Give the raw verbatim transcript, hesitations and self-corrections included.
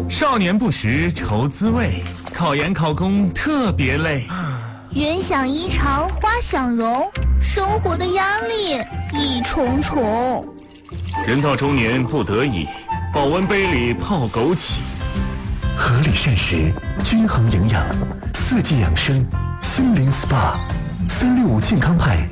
少年不识愁滋味，考研考公特别累。 人想衣裳花想容，生活的压力一重重。 人到中年不得已，保温杯里泡枸杞。 合理膳食，均衡营养，四季养生，心灵 S P A， 三六五健康派